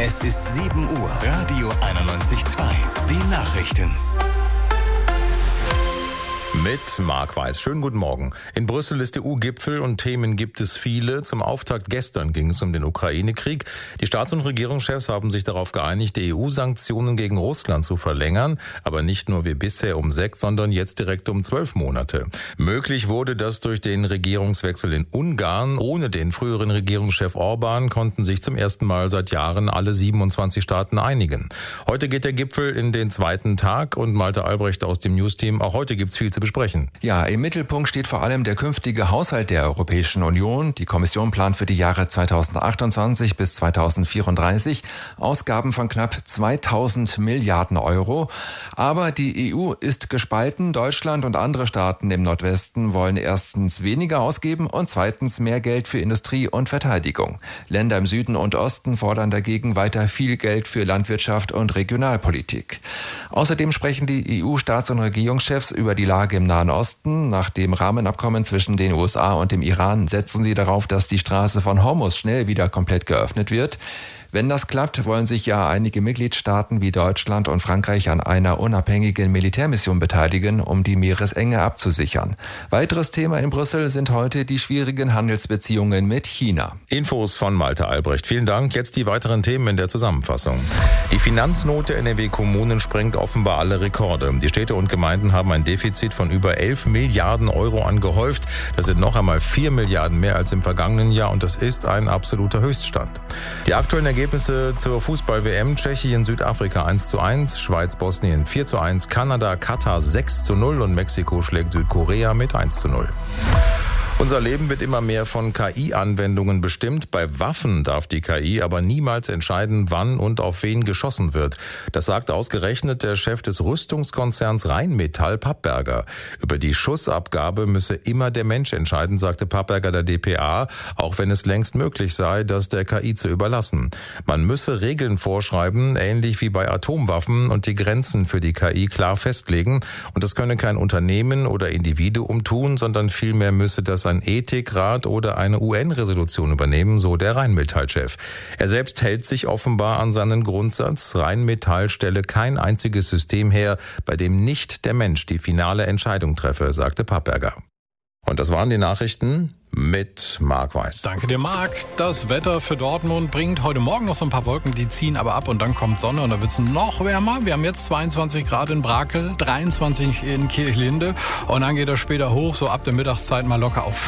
Es ist 7 Uhr. Radio 91.2. Die Nachrichten. Mit Marc Weiß. Schönen guten Morgen. In Brüssel ist EU-Gipfel und Themen gibt es viele. Zum Auftakt gestern ging es um den Ukraine-Krieg. Die Staats- und Regierungschefs haben sich darauf geeinigt, die EU-Sanktionen gegen Russland zu verlängern. Aber nicht nur wie bisher um 6, sondern jetzt direkt um 12 Monate. Möglich wurde das durch den Regierungswechsel in Ungarn. Ohne den früheren Regierungschef Orban konnten sich zum ersten Mal seit Jahren alle 27 Staaten einigen. Heute geht der Gipfel in den zweiten Tag und Malte Albrecht aus dem Newsteam. Auch heute gibt's viel zu besprechen. Ja, im Mittelpunkt steht vor allem der künftige Haushalt der Europäischen Union. Die Kommission plant für die Jahre 2028 bis 2034 Ausgaben von knapp 2000 Milliarden Euro. Aber die EU ist gespalten. Deutschland und andere Staaten im Nordwesten wollen erstens weniger ausgeben und zweitens mehr Geld für Industrie und Verteidigung. Länder im Süden und Osten fordern dagegen weiter viel Geld für Landwirtschaft und Regionalpolitik. Außerdem sprechen die EU-Staats- und Regierungschefs über die Lage im Nahen Osten. Nach dem Rahmenabkommen zwischen den USA und dem Iran setzen sie darauf, dass die Straße von Hormuz schnell wieder komplett geöffnet wird. Wenn das klappt, wollen sich ja einige Mitgliedstaaten wie Deutschland und Frankreich an einer unabhängigen Militärmission beteiligen, um die Meeresenge abzusichern. Weiteres Thema in Brüssel sind heute die schwierigen Handelsbeziehungen mit China. Infos von Malte Albrecht. Vielen Dank. Jetzt die weiteren Themen in der Zusammenfassung. Die Finanznot der NRW-Kommunen sprengt offenbar alle Rekorde. Die Städte und Gemeinden haben ein Defizit von über 11 Milliarden Euro angehäuft. Das sind noch einmal 4 Milliarden mehr als im vergangenen Jahr und das ist ein absoluter Höchststand. Die aktuellen Ergebnisse zur Fußball-WM: Tschechien, Südafrika 1:1, Schweiz, Bosnien 4:1, Kanada, Katar 6:0 und Mexiko schlägt Südkorea mit 1:0. Unser Leben wird immer mehr von KI-Anwendungen bestimmt. Bei Waffen darf die KI aber niemals entscheiden, wann und auf wen geschossen wird. Das sagt ausgerechnet der Chef des Rüstungskonzerns Rheinmetall, Papperger. Über die Schussabgabe müsse immer der Mensch entscheiden, sagte Papperger der dpa, auch wenn es längst möglich sei, das der KI zu überlassen. Man müsse Regeln vorschreiben, ähnlich wie bei Atomwaffen, und die Grenzen für die KI klar festlegen. Und das könne kein Unternehmen oder Individuum tun, sondern vielmehr müsse das ein Ethikrat oder eine UN-Resolution übernehmen, so der Rheinmetall-Chef. Er selbst hält sich offenbar an seinen Grundsatz: Rheinmetall stelle kein einziges System her, bei dem nicht der Mensch die finale Entscheidung treffe, sagte Papperger. Und das waren die Nachrichten mit Marc Weiß. Danke dir, Marc. Das Wetter für Dortmund bringt heute Morgen noch so ein paar Wolken, die ziehen aber ab und dann kommt Sonne und da wird es noch wärmer. Wir haben jetzt 22 Grad in Brakel, 23 in Kirchlinde und dann geht das später hoch, so ab der Mittagszeit mal locker auf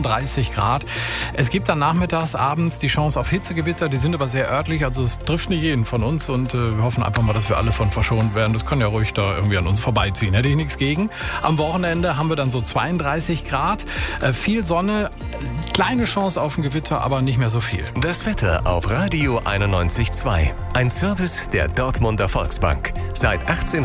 35 Grad. Es gibt dann nachmittags, abends die Chance auf Hitzegewitter, die sind aber sehr örtlich, also es trifft nicht jeden von uns und wir hoffen einfach mal, dass wir alle von verschont werden. Das kann ja ruhig da irgendwie an uns vorbeiziehen, hätte ich nichts gegen. Am Wochenende haben wir dann so 32 Grad, viel Sonne, kleine Chance auf ein Gewitter, aber nicht mehr so viel. Das Wetter auf Radio 91.2. Ein Service der Dortmunder Volksbank. Seit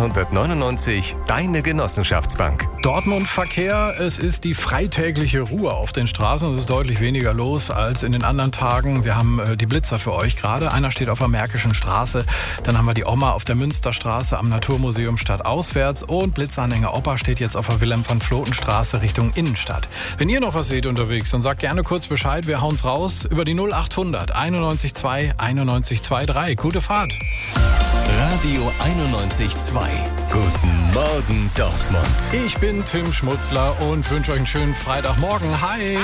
1899 deine Genossenschaftsbank. Dortmund Verkehr, es ist die freitägliche Ruhe auf den Straßen. Es ist deutlich weniger los als in den anderen Tagen. Wir haben die Blitzer für euch gerade. Einer steht auf der Märkischen Straße. Dann haben wir die Oma auf der Münsterstraße am Naturmuseum stadtauswärts. Und Blitzeranhänger Opa steht jetzt auf der Wilhelm-von-Floten-Straße Richtung Innenstadt. Wenn ihr noch was seht unterwegs, dann sagt gerne kurz Bescheid. Wir hauen's raus über die 0800 91.2 91.23. Gute Fahrt. Radio 91.2. Guten Morgen, Dortmund. Ich bin Tim Schmutzler und wünsche euch einen schönen Freitagmorgen. Hi.